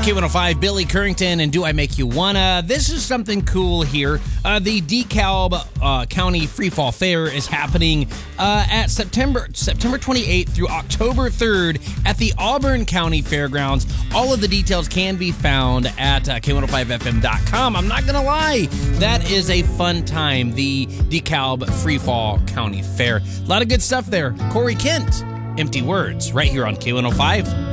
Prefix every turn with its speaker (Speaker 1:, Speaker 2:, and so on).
Speaker 1: K105, Billy Currington, and Do I Make You Wanna? This is something cool here. The DeKalb County Freefall Fair is happening at September 28th through October 3rd at the Auburn County Fairgrounds. All of the details can be found at K105FM.com. I'm not going to lie, that is a fun time, the DeKalb Freefall County Fair. A lot of good stuff there. Corey Kent, Empty Words, right here on K105.